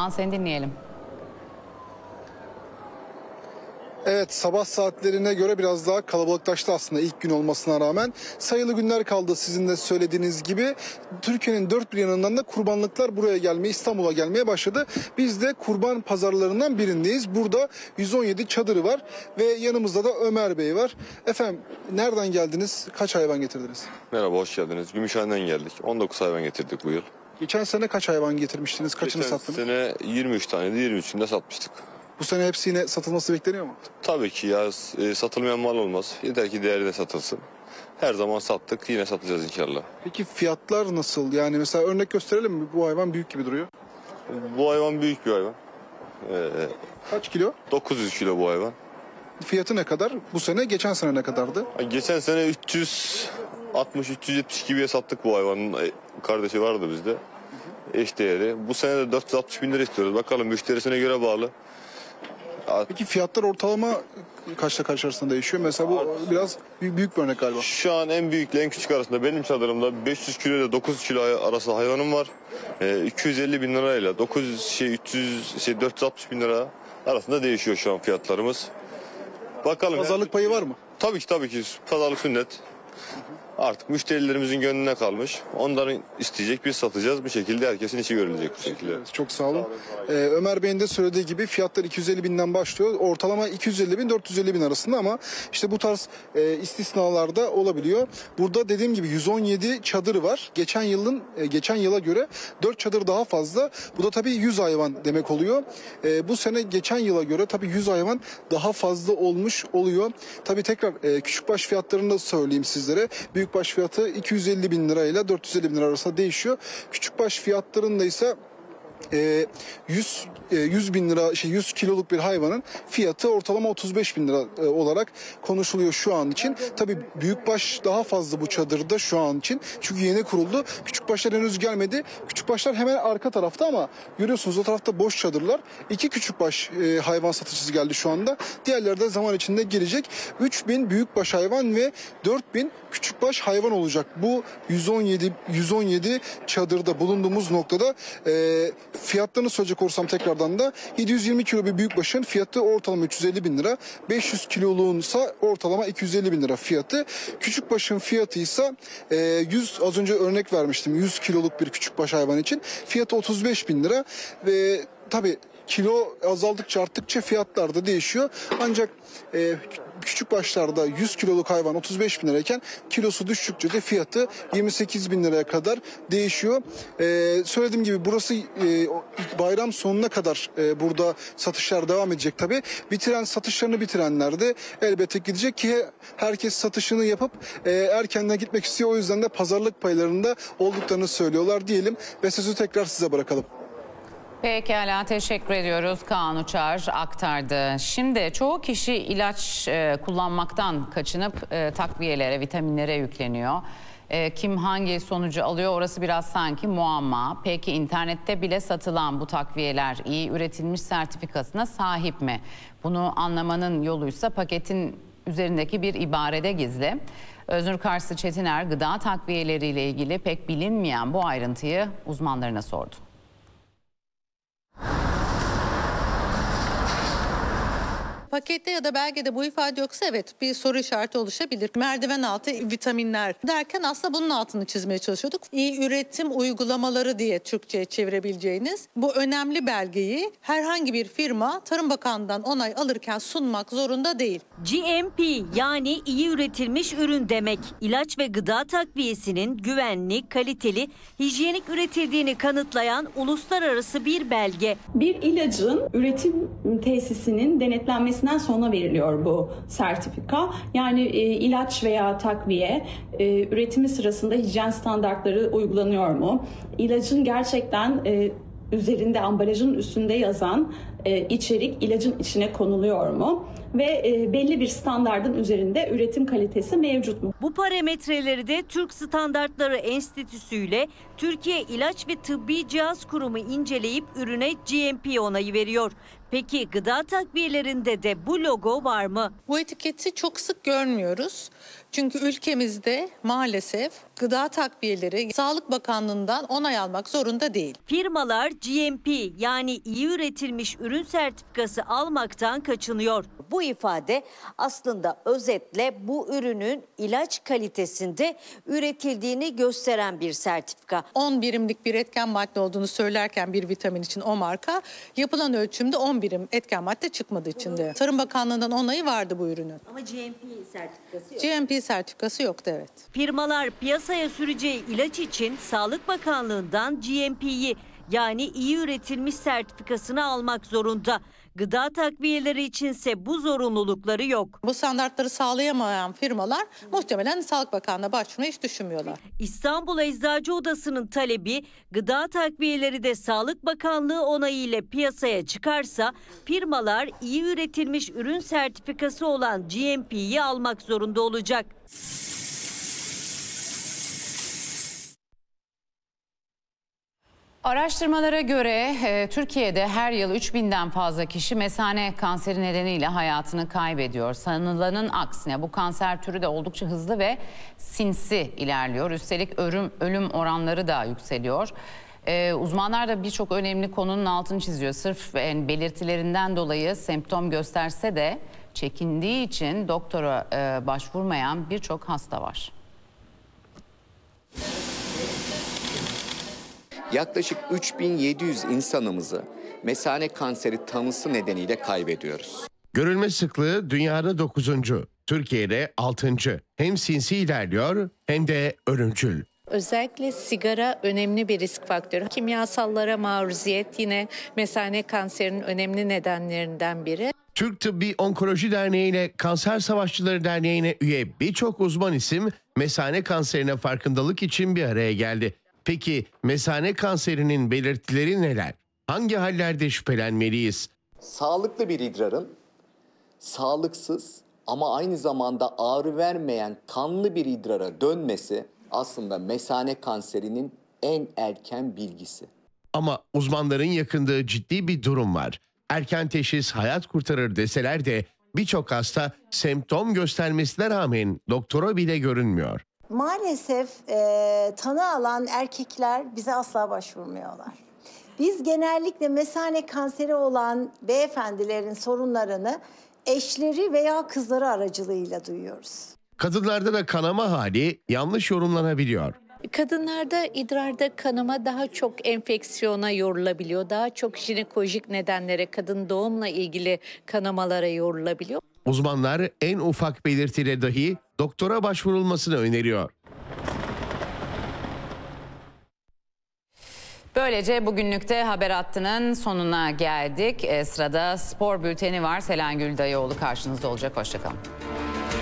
Kaan, seni dinleyelim. Evet, sabah saatlerine göre biraz daha kalabalıklaştı aslında ilk gün olmasına rağmen. Sayılı günler kaldı sizin de söylediğiniz gibi. Türkiye'nin dört bir yanından da kurbanlıklar buraya gelmeye, İstanbul'a gelmeye başladı. Biz de kurban pazarlarından birindeyiz. Burada 117 çadırı var ve yanımızda da Ömer Bey var. Efendim, nereden geldiniz? Kaç hayvan getirdiniz? Merhaba, hoş geldiniz. Gümüşhane'den geldik. 19 hayvan getirdik bu yıl. Geçen sene kaç hayvan getirmiştiniz? Kaçını sattınız? Geçen sene 23 taneydi, 23'ünü de satmıştık. Bu sene hepsi yine satılması bekleniyor mu? Tabii ki ya, satılmayan mal olmaz. Yeter ki değeri de satılsın. Her zaman sattık, yine satacağız inşallah. Peki fiyatlar nasıl? Yani mesela örnek gösterelim mi? Bu hayvan büyük gibi duruyor. Bu hayvan büyük bir hayvan. Kaç kilo? 900 kilo bu hayvan. Fiyatı ne kadar? Bu sene, geçen sene ne kadardı? Geçen sene 360-370 gibiye sattık bu hayvanın. Kardeşi vardı bizde. Eş değeri. Bu sene de 460 bin lira istiyoruz. Bakalım, müşterisine göre bağlı. Peki fiyatlar ortalama kaçla kaç arasında değişiyor? Mesela bu biraz büyük bir örnek galiba. Şu an en büyükle en küçük arasında benim çadırımda 500 kilo ile 900 kilo arası hayvanım var. 250 bin lirayla 460 bin lira arasında değişiyor şu an fiyatlarımız. Bakalım. Pazarlık payı var mı? Tabii ki. Pazarlık sünnet. Artık müşterilerimizin gönlüne kalmış. Onların isteyecek, biz satacağız. Bir şekilde herkesin işi görülecek bu şekilde. Çok sağ olun. Ömer Bey'in de söylediği gibi fiyatlar 250 binden başlıyor. Ortalama 250 bin 450 bin arasında ama işte bu tarz istisnalarda olabiliyor. Burada dediğim gibi 117 çadırı var. Geçen yıla göre 4 çadır daha fazla. Bu da tabii 100 hayvan demek oluyor. Bu sene geçen yıla göre tabii 100 hayvan daha fazla olmuş oluyor. Tabii tekrar küçükbaş fiyatlarını da söyleyeyim sizlere. Büyükbaş fiyatı 250 bin lirayla 450 bin lira arasında değişiyor. Küçükbaş fiyatlarında ise 100 bin lira 100 kiloluk bir hayvanın fiyatı ortalama 35 bin lira olarak konuşuluyor şu an için. Tabii büyükbaş daha fazla bu çadırda şu an için. Çünkü yeni kuruldu. Küçükbaşlar henüz gelmedi. Küçükbaşlar hemen arka tarafta ama görüyorsunuz o tarafta boş çadırlar. 2 küçükbaş hayvan satıcısı geldi şu anda. Diğerleri de zaman içinde gelecek. 3000 büyükbaş hayvan ve 4000 küçükbaş hayvan olacak. Bu 117 çadırda bulunduğumuz noktada fiyatlarını söyleyecek olursam tekrardan da 720 kilo bir büyükbaşın fiyatı ortalama 350 bin lira. 500 kiloluğunsa ortalama 250 bin lira fiyatı. Küçükbaşın fiyatı ise az önce örnek vermiştim 100 kiloluk bir küçükbaş hayvan için fiyatı 35 bin lira ve tabii kilo azaldıkça arttıkça fiyatlar da değişiyor. Ancak küçük başlarda 100 kiloluk hayvan 35 bin lirayken kilosu düştükçe de fiyatı 28 bin liraya kadar değişiyor. Söylediğim gibi burası bayram sonuna kadar burada satışlar devam edecek tabii. Satışlarını bitirenler de elbette gidecek ki herkes satışını yapıp erkenden gitmek istiyor. O yüzden de pazarlık paylarında olduklarını söylüyorlar diyelim ve sözü tekrar size bırakalım. Pekala, teşekkür ediyoruz. Kaan Uçar aktardı. Şimdi çoğu kişi ilaç kullanmaktan kaçınıp takviyelere, vitaminlere yükleniyor. Kim hangi sonucu alıyor orası biraz sanki muamma. Peki internette bile satılan bu takviyeler iyi üretilmiş sertifikasına sahip mi? Bunu anlamanın yoluysa paketin üzerindeki bir ibarede gizli. Öznur Karslı Çetiner gıda takviyeleriyle ilgili pek bilinmeyen bu ayrıntıyı uzmanlarına sordu. Pakette ya da belgede bu ifade yoksa evet bir soru işareti oluşabilir. Merdiven altı vitaminler derken aslında bunun altını çizmeye çalışıyorduk. İyi üretim uygulamaları diye Türkçe'ye çevirebileceğiniz bu önemli belgeyi herhangi bir firma Tarım Bakanlığı'ndan onay alırken sunmak zorunda değil. GMP yani iyi üretilmiş ürün demek. İlaç ve gıda takviyesinin güvenli, kaliteli, hijyenik üretildiğini kanıtlayan uluslararası bir belge. Bir ilacın üretim tesisinin denetlenmesinden sonra veriliyor bu sertifika. Yani ilaç veya takviye üretimi sırasında hijyen standartları uygulanıyor mu? İlacın gerçekten üzerinde, ambalajın üstünde yazan içerik ilacın içine konuluyor mu? Ve belli bir standardın üzerinde üretim kalitesi mevcut mu? Bu parametreleri de Türk Standartları Enstitüsü ile Türkiye İlaç ve Tıbbi Cihaz Kurumu inceleyip ürüne GMP onayı veriyor. Peki gıda takviyelerinde de bu logo var mı? Bu etiketi çok sık görmüyoruz. Çünkü ülkemizde maalesef gıda takviyeleri Sağlık Bakanlığı'ndan onay almak zorunda değil. Firmalar GMP yani iyi üretilmiş ürün sertifikası almaktan kaçınıyor. Bu ifade aslında özetle bu ürünün ilaç kalitesinde üretildiğini gösteren bir sertifika. 10 birimlik bir etken madde olduğunu söylerken bir vitamin için o marka yapılan ölçümde 10 birim etken madde çıkmadığı için de. Tarım Bakanlığı'ndan onayı vardı bu ürünün. Ama GMP sertifikası yok. GMP sertifikası yoktu, evet. Firmalar piyasaya süreceği ilaç için Sağlık Bakanlığı'ndan GMP'yi yani iyi üretilmiş sertifikasını almak zorunda. Gıda takviyeleri içinse bu zorunlulukları yok. Bu standartları sağlayamayan firmalar muhtemelen Sağlık Bakanlığı'na başvurmayı hiç düşünmüyorlar. İstanbul Eczacı Odası'nın talebi gıda takviyeleri de Sağlık Bakanlığı onayı ile piyasaya çıkarsa firmalar iyi üretilmiş ürün sertifikası olan GMP'yi almak zorunda olacak. Araştırmalara göre Türkiye'de her yıl 3000'den fazla kişi mesane kanseri nedeniyle hayatını kaybediyor. Sanılanın aksine bu kanser türü de oldukça hızlı ve sinsi ilerliyor. Üstelik ölüm oranları da yükseliyor. Uzmanlar da birçok önemli konunun altını çiziyor. Sırf belirtilerinden dolayı semptom gösterse de çekindiği için doktora başvurmayan birçok hasta var. Yaklaşık 3700 insanımızı mesane kanseri tanısı nedeniyle kaybediyoruz. Görülme sıklığı dünyada 9. Türkiye'de 6. Hem sinsi ilerliyor hem de ölümcül. Özellikle sigara önemli bir risk faktörü. Kimyasallara maruziyet yine mesane kanserinin önemli nedenlerinden biri. Türk Tıbbi Onkoloji Derneği ile Kanser Savaşçıları Derneği'ne üye birçok uzman isim mesane kanserine farkındalık için bir araya geldi. Peki mesane kanserinin belirtileri neler? Hangi hallerde şüphelenmeliyiz? Sağlıklı bir idrarın sağlıksız ama aynı zamanda ağrı vermeyen kanlı bir idrara dönmesi aslında mesane kanserinin en erken bilgisi. Ama uzmanların yakındığı ciddi bir durum var. Erken teşhis hayat kurtarır deseler de birçok hasta semptom göstermesine rağmen doktora bile görünmüyor. Maalesef tanı alan erkekler bize asla başvurmuyorlar. Biz genellikle mesane kanseri olan beyefendilerin sorunlarını eşleri veya kızları aracılığıyla duyuyoruz. Kadınlarda da kanama hali yanlış yorumlanabiliyor. Kadınlarda idrarda kanama daha çok enfeksiyona yorulabiliyor. Daha çok jinekolojik nedenlere, kadın doğumla ilgili kanamalara yorulabiliyor. Uzmanlar en ufak belirtiyle dahi doktora başvurulmasını öneriyor. Böylece bugünlükte Haber Hattı'nın sonuna geldik. Sırada spor bülteni var. Selen Güldayıoğlu karşınızda olacak. Hoşçakalın.